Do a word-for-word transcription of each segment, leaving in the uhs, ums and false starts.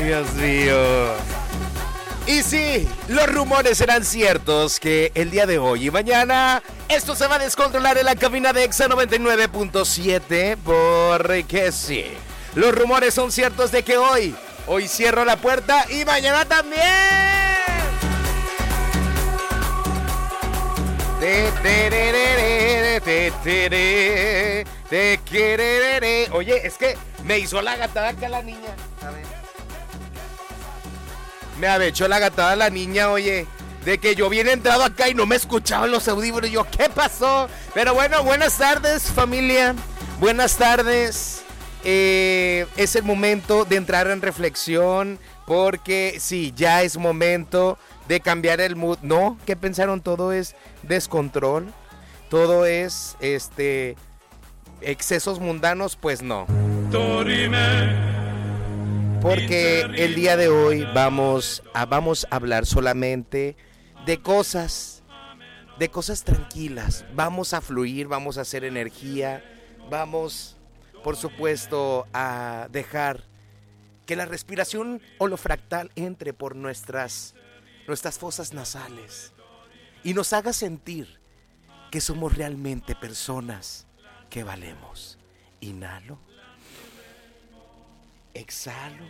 Dios mío. Y sí, los rumores eran ciertos que el día de hoy y mañana esto se va a descontrolar en la cabina de Exa noventa y nueve punto siete, porque sí, los rumores son ciertos de que hoy, hoy cierro la puerta y mañana también. Te, tererere, te, terere, te, quererere. Oye, es que me hizo la gatada acá la niña. A ver. Me había hecho la gatada la niña, oye, de que yo bien entrado acá y no me escuchaban los audífonos. Yo, ¿qué pasó? Pero bueno, buenas tardes, familia. Buenas tardes. Eh, es el momento de entrar en reflexión, porque sí, ya es momento de cambiar el mood. No, ¿qué pensaron? Todo es descontrol. Todo es, este, excesos mundanos. Pues no. Porque el día de hoy vamos a, vamos a hablar solamente de cosas, de cosas tranquilas. Vamos a fluir, vamos a hacer energía, vamos, por supuesto, a dejar que la respiración holofractal entre por nuestras, nuestras fosas nasales y nos haga sentir que somos realmente personas que valemos. Inhalo. Exhalo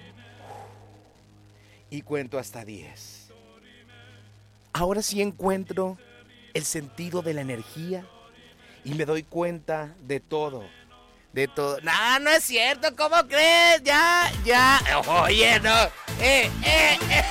y cuento hasta diez. Ahora sí encuentro el sentido de la energía y me doy cuenta de todo, de todo. No, no es cierto, ¿cómo crees? Ya, ya. Oye, no. Eh, eh, eh.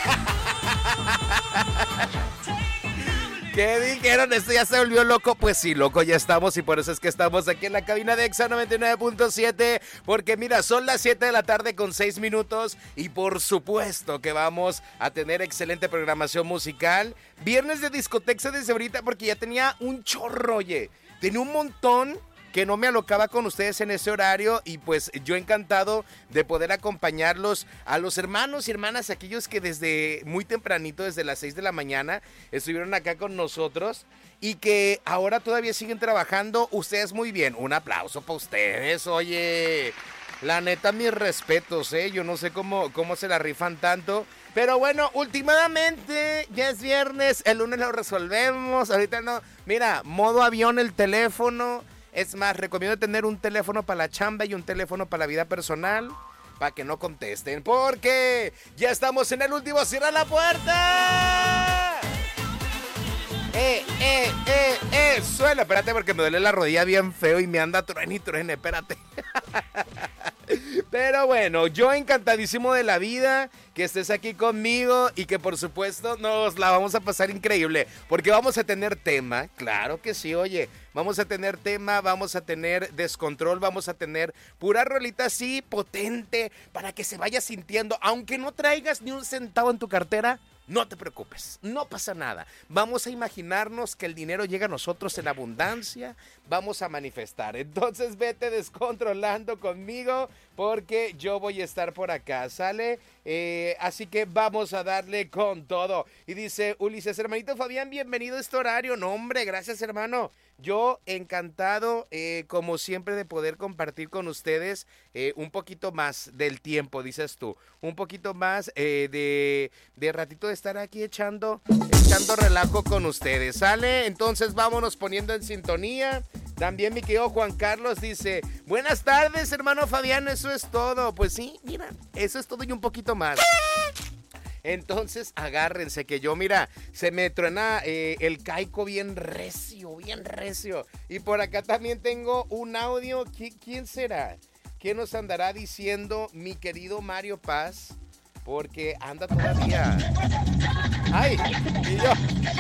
¿Qué dijeron? ¿Esto ya se volvió loco? Pues sí, loco, ya estamos, y por eso es que estamos aquí en la cabina de Exa noventa y nueve punto siete, porque mira, son las siete de la tarde con seis minutos, y por supuesto que vamos a tener excelente programación musical. Viernes de discoteca desde ahorita, porque ya tenía un chorro, oye, tenía un montón que no me alocaba con ustedes en ese horario, y pues yo encantado de poder acompañarlos a los hermanos y hermanas, aquellos que desde muy tempranito, desde las seis de la mañana, estuvieron acá con nosotros y que ahora todavía siguen trabajando. Ustedes muy bien, un aplauso para ustedes, oye, la neta, mis respetos, eh, yo no sé cómo, cómo se la rifan tanto. Pero bueno, últimamente ya es viernes, el lunes lo resolvemos, ahorita no, mira, modo avión el teléfono. Es más, recomiendo tener un teléfono para la chamba y un teléfono para la vida personal, para que no contesten, porque ya estamos en el último. ¡Cierra la puerta! ¡Eh, eh, eh, eh! Suena, espérate, porque me duele la rodilla bien feo y me anda truene y truene, espérate. Pero bueno, yo encantadísimo de la vida que estés aquí conmigo y que por supuesto nos la vamos a pasar increíble, porque vamos a tener tema, claro que sí, oye, vamos a tener tema, vamos a tener descontrol, vamos a tener pura rolita así potente para que se vaya sintiendo, aunque no traigas ni un centavo en tu cartera. No te preocupes, no pasa nada. Vamos a imaginarnos que el dinero llega a nosotros en abundancia. Vamos a manifestar. Entonces vete descontrolando conmigo, porque yo voy a estar por acá, ¿sale? Eh, así que vamos a darle con todo. Y dice Ulises, hermanito Fabián, bienvenido a este horario. No, hombre, gracias, hermano. Yo encantado, eh, como siempre, de poder compartir con ustedes eh, un poquito más del tiempo, dices tú. Un poquito más eh, de, de ratito de estar aquí echando, echando relajo con ustedes, ¿sale? Entonces vámonos poniendo en sintonía. También mi querido Juan Carlos dice, buenas tardes, hermano Fabián, eso es todo. Pues sí, mira, eso es todo y un poquito más. Entonces agárrense que yo, mira, se me truena eh, el caico bien recio, bien recio. Y por acá también tengo un audio. ¿Qui- ¿Quién será? ¿Qué nos andará diciendo mi querido Mario Paz? Porque anda todavía. ¡Ay! Y yo.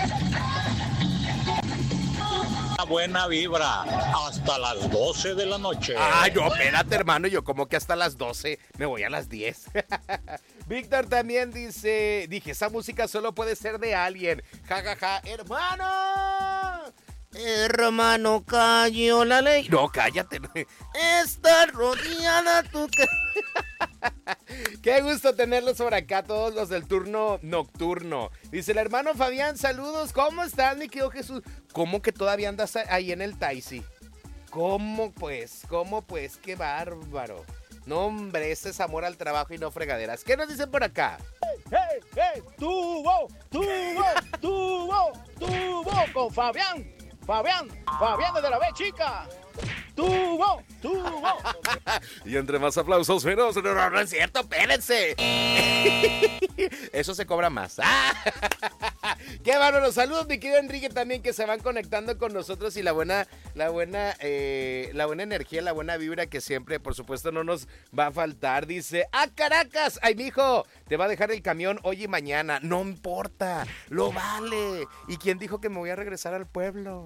Buena vibra hasta las doce de la noche. Ay, no, espérate, hermano, yo como que hasta las doce, me voy a las diez. Víctor también dice, dije, esa música solo puede ser de alguien. Ja, ja, ja, hermano. Hermano, cayó la ley. No, cállate. Está rodeada tu ca... Qué gusto tenerlos por acá, todos los del turno nocturno. Dice el hermano Fabián, saludos, ¿cómo estás, mi querido Jesús? ¿Cómo que todavía andas ahí en el taxi? ¿Cómo pues? ¿Cómo pues? ¡Qué bárbaro! No, hombre, este es amor al trabajo y no fregaderas. ¿Qué nos dicen por acá? ¡Hey, hey! ¡Tuvo! ¡Tuvo! ¡Tuvo! ¡Tuvo! Con Fabián. Fabián. Fabián desde la B, chica. ¡Tuvo! ¡Tuvo! Y entre más aplausos, menos. No, no, no es cierto, espérense. Eso se cobra más. Qué bárbaro. Saludos, mi querido Enrique, también, que se van conectando con nosotros y la buena, la buena, eh, la buena energía, la buena vibra que siempre, por supuesto, no nos va a faltar. Dice, ¡ah, Caracas! ¡Ay, mijo! Te va a dejar el camión hoy y mañana. No importa, lo vale. ¿Y quién dijo que me voy a regresar al pueblo?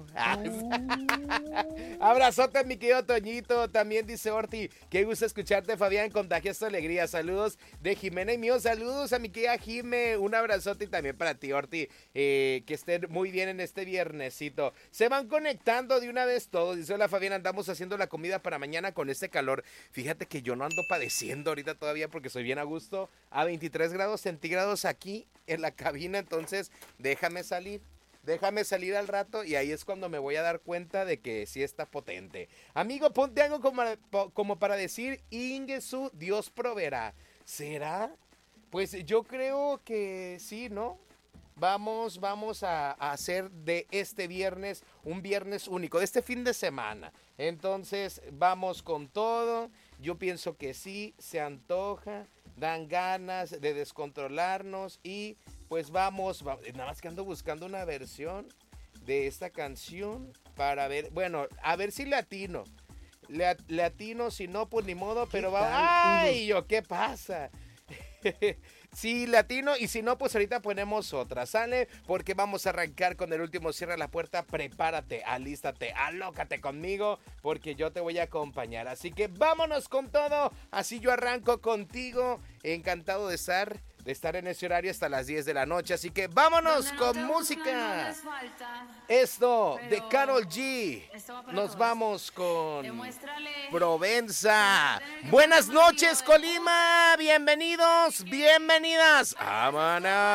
Abrazote, mi querido Toñito. También dice Orti, qué gusto escucharte, Fabián, contagias tu alegría. Saludos de Jimena y mío. Saludos a mi querida Jime. Un abrazote y también para ti, Orti. Eh, que estén muy bien en este viernesito. Se van conectando de una vez todos. Dice, hola, Fabián, andamos haciendo la comida para mañana con este calor. Fíjate que yo no ando padeciendo ahorita todavía porque soy bien a gusto. A veintitrés grados centígrados aquí en la cabina, entonces déjame salir. Déjame salir al rato y ahí es cuando me voy a dar cuenta de que sí está potente. Amigo, ponte algo como, como para decir, Ingesu, Dios proveerá. ¿Será? Pues yo creo que sí, ¿no? Vamos, vamos a, a hacer de este viernes un viernes único, de este fin de semana. Entonces, vamos con todo. Yo pienso que sí, se antoja, dan ganas de descontrolarnos y pues vamos, vamos. Nada más que ando buscando una versión de esta canción para ver, bueno, a ver si latino. Le, latino, si no, pues ni modo, pero va. ¡Ay, yo, qué pasa! Sí, latino, y si no, pues ahorita ponemos otra, ¿sale? Porque vamos a arrancar con el último Cierra la Puerta. Prepárate, alístate, alócate conmigo, porque yo te voy a acompañar. Así que vámonos con todo, así yo arranco contigo. Encantado de estar, de estar en ese horario hasta las diez de la noche. Así que vámonos con música. Esto de Karol G. Nos vamos con Provenza. Buenas noches, Colima. Bienvenidos, bienvenidas. ¡Vámonos!